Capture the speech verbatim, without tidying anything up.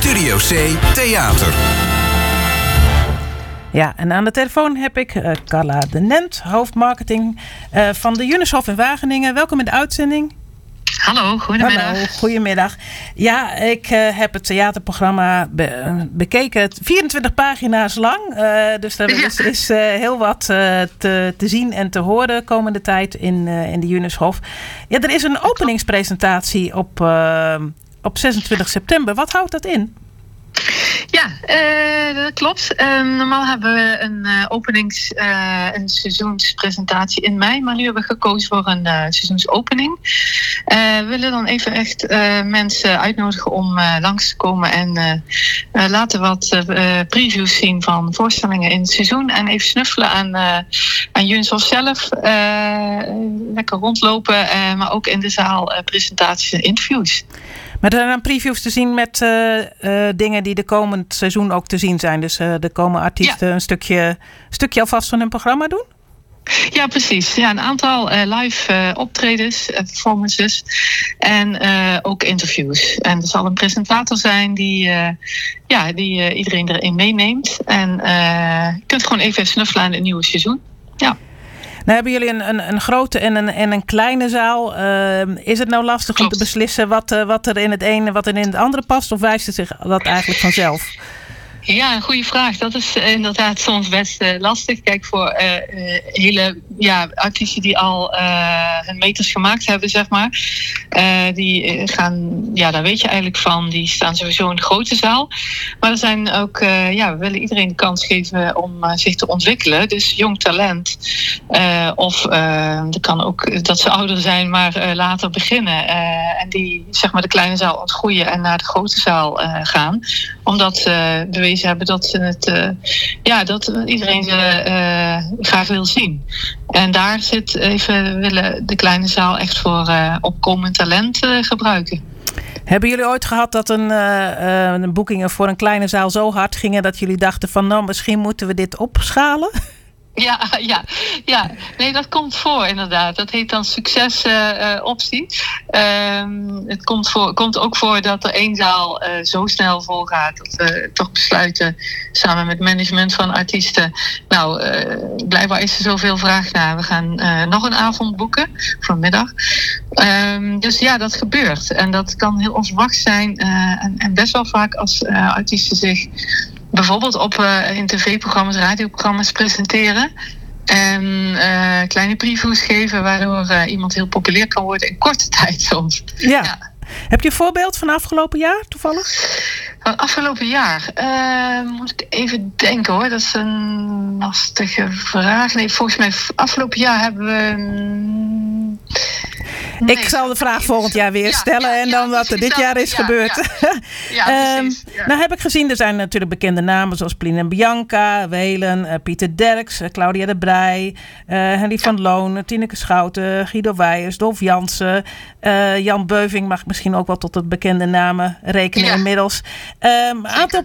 Studio C Theater. Ja, en aan de telefoon heb ik uh, Carla de Nent, hoofdmarketing uh, van de Junushof in Wageningen. Welkom in de uitzending. Hallo, goedemiddag. Hallo, goedemiddag. Ja, ik uh, heb het theaterprogramma be- bekeken. vierentwintig pagina's lang. Uh, dus er is, er is uh, heel wat uh, te, te zien en te horen komende tijd in, uh, in de Junushof. Ja, er is een openingspresentatie op, uh, op zesentwintig september. Wat houdt dat in? Ja, uh, dat klopt. Uh, normaal hebben we een uh, openings- uh, een seizoenspresentatie in mei, maar nu hebben we gekozen voor een uh, seizoensopening. Uh, we willen dan even echt uh, mensen uitnodigen om uh, langs te komen en uh, uh, laten wat uh, previews zien van voorstellingen in het seizoen en even snuffelen aan, uh, aan Junushof zelf. Uh, lekker rondlopen, uh, maar ook in de zaal uh, presentaties en interviews. Maar er zijn dan previews te zien met uh, uh, dingen die de komend seizoen ook te zien zijn. Dus uh, er komen artiesten ja. een stukje, stukje alvast van hun programma doen? Ja, precies. Ja, een aantal uh, live uh, optredens, uh, performances en uh, ook interviews. En er zal een presentator zijn die, uh, ja, die uh, iedereen erin meeneemt. En uh, je kunt gewoon even snuffelen aan het nieuwe seizoen. Ja. Nou hebben jullie een, een, een grote en een, en een kleine zaal. Uh, is het nou lastig Klopt. om te beslissen wat, uh, wat er in het ene wat er in het andere past? Of wijst het zich dat eigenlijk vanzelf? Ja, een goede vraag. Dat is uh, inderdaad soms best uh, lastig. Kijk, voor uh, uh, hele ja, artiesten die al uh, hun meters gemaakt hebben, zeg maar. Uh, die gaan, ja, daar weet je eigenlijk van. Die staan sowieso in de grote zaal. Maar er zijn ook, uh, ja, we willen iedereen de kans geven om uh, zich te ontwikkelen. Dus jong talent. Uh, of uh, het kan ook dat ze ouder zijn, maar uh, later beginnen. Uh, en die, zeg maar, de kleine zaal ontgroeien en naar de grote zaal uh, gaan. Omdat ze uh, bewezen hebben dat ze het, uh, ja, dat iedereen ze uh, graag wil zien. En daar zit even, we willen de kleine zaal echt voor uh, opkomend talent uh, gebruiken. Hebben jullie ooit gehad dat een, uh, een boekingen voor een kleine zaal zo hard gingen dat jullie dachten van nou, misschien moeten we dit opschalen? Ja, ja, ja. Nee, dat komt voor inderdaad. Dat heet dan succesoptie. Uh, um, het komt, voor, komt ook voor dat er één zaal uh, zo snel volgaat. Dat we toch besluiten samen met management van artiesten. Nou, uh, blijkbaar is er zoveel vraag naar. We gaan uh, nog een avond boeken voor middag. Um, dus ja, dat gebeurt. En dat kan heel onverwacht zijn. Uh, en, en best wel vaak als uh, artiesten zich bijvoorbeeld op uh, in tv-programma's, radioprogramma's presenteren. En uh, kleine previews geven, waardoor uh, iemand heel populair kan worden in korte tijd soms. Ja. ja. Heb je een voorbeeld van afgelopen jaar toevallig? Van afgelopen jaar? Uh, moet ik even denken hoor. Dat is een lastige vraag. Nee, volgens mij afgelopen jaar hebben we... Nee, ik zal de vraag volgend jaar weer ja, stellen ja, en dan ja, wat er dit jaar is ja, gebeurd. Ja, ja, um, ja. Nou heb ik gezien, er zijn natuurlijk bekende namen zoals Plien en Bianca, Welen, uh, Pieter Derks, uh, Claudia de Breij, uh, Henry ja. van Loon, Tineke Schouten, Guido Weijers, Dolf Jansen, uh, Jan Beuving mag misschien ook wel tot de bekende namen rekenen ja. inmiddels. Een um, aantal